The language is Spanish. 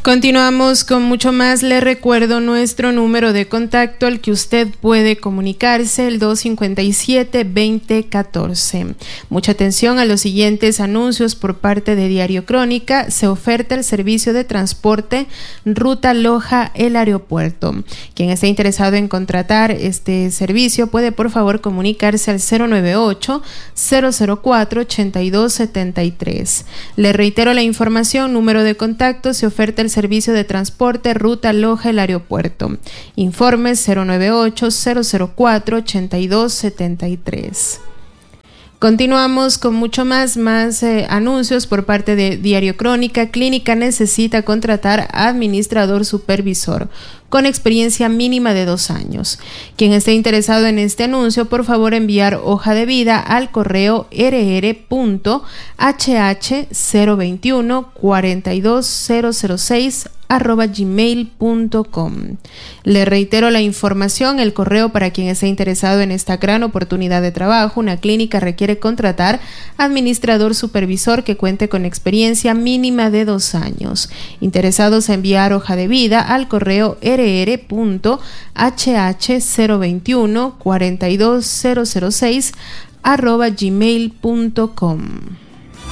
Continuamos con mucho más. Le recuerdo nuestro número de contacto al que usted puede comunicarse, el 257-2014. Mucha atención a los siguientes anuncios por parte de Diario Crónica. Se oferta el servicio de transporte Ruta Loja El Aeropuerto. Quien esté interesado en contratar este servicio puede por favor comunicarse al 098-004-8273. Le reitero la información, número de contacto. Se oferta el servicio de transporte Ruta Loja El Aeropuerto. Informes 098-004-8273. Continuamos con mucho más anuncios por parte de Diario Crónica. Clínica necesita contratar administrador supervisor con experiencia mínima de 2 años. Quien esté interesado en este anuncio, por favor enviar hoja de vida al correo rr.hh021-42006 @gmail.com. Le reitero la información, el correo para quien esté interesado en esta gran oportunidad de trabajo. Una clínica requiere contratar administrador supervisor que cuente con experiencia mínima de 2 años. Interesados a enviar hoja de vida al correo rr.hh021-42006 @gmail.com.